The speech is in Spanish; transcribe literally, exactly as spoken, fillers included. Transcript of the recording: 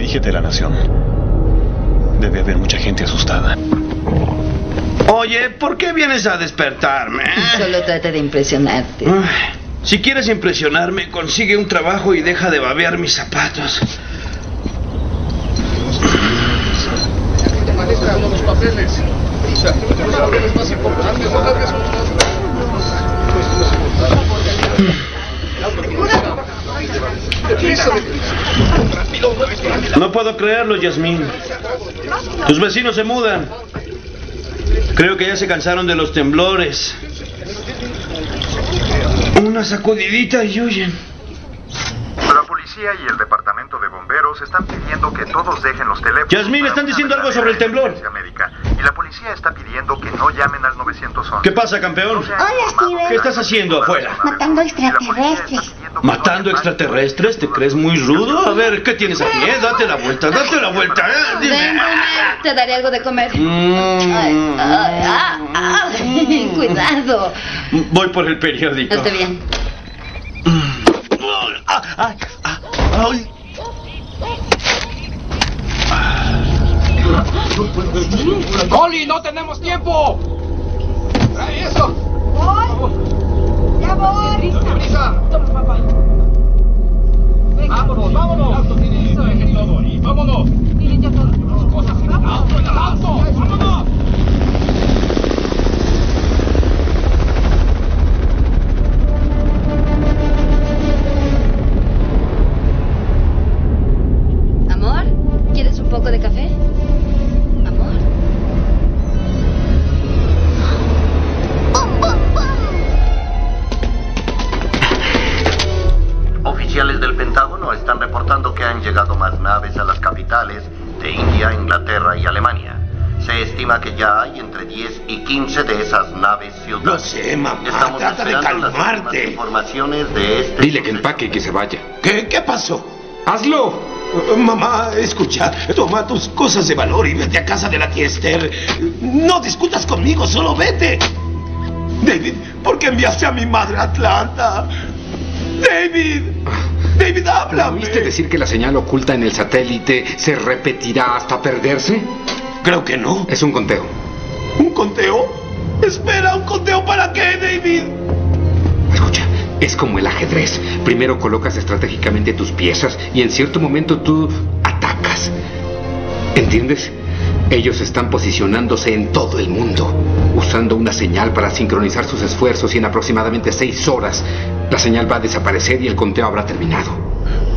siete de la nación. Debe haber mucha gente asustada. Oye, ¿por qué vienes a despertarme? Solo trata de impresionarte. Si quieres impresionarme, consigue un trabajo y deja de babear mis zapatos. Los papeles. Los papeles más importantes. No puedo creerlo, Yasmín. Tus vecinos se mudan. Creo que ya se cansaron de los temblores. Una sacudidita y huyen. La policía y el departamento de bomberos están pidiendo que todos dejen los teléfonos. Yasmín, están diciendo algo sobre el temblor. Médica, y la policía está pidiendo que no llamen al nueve once. ¿Qué pasa, campeón? Hola, Steven. ¿Qué estás haciendo afuera? Matando extraterrestres. ¿Matando extraterrestres? ¿Te crees muy rudo? A ver, ¿qué tienes aquí? Eh? Date la vuelta, date la vuelta. ¿Eh? Dime. Ven, Boomer, te daré algo de comer. Mm. Ay, ay, ah, ay, cuidado. Voy por el periódico. Esté bien. Ah, ah, ah, ay. ¡Oli, no tenemos tiempo! ¡Trae eso! ¡Voy! ¡Ya voy! ¡Deprisa! Toma, papá. Venga. ¡Vámonos, vámonos! El auto tiene listo, dejen todo y vámonos. Miren ya todo. Las cosas en el auto, en el auto. ¡Vámonos! Amor, ¿quieres un poco de café? Amor. Oficiales del Pentágono están reportando que han llegado más naves a las capitales de India, Inglaterra y Alemania. Se estima que ya hay entre diez y quince de esas naves ciudades. Lo sé, mamá. Estamos Trata de esperando las calmarte. últimas informaciones de este... Dile que empaque y que se vaya. ¿Qué? ¿Qué pasó? ¡Hazlo! Uh, mamá, escucha. Toma tus cosas de valor y vete a casa de la tía Esther. No discutas conmigo, solo vete. David, ¿por qué enviaste a mi madre a Atlanta? David. David, háblame. ¿Oíste decir que la señal oculta en el satélite se repetirá hasta perderse? Creo que no. Es un conteo. ¿Un conteo? Espera, ¿un conteo para qué, David? Escucha, es como el ajedrez. Primero colocas estratégicamente tus piezas y en cierto momento tú atacas. ¿Entiendes? Ellos están posicionándose en todo el mundo, usando una señal para sincronizar sus esfuerzos y en aproximadamente seis horas la señal va a desaparecer y el conteo habrá terminado.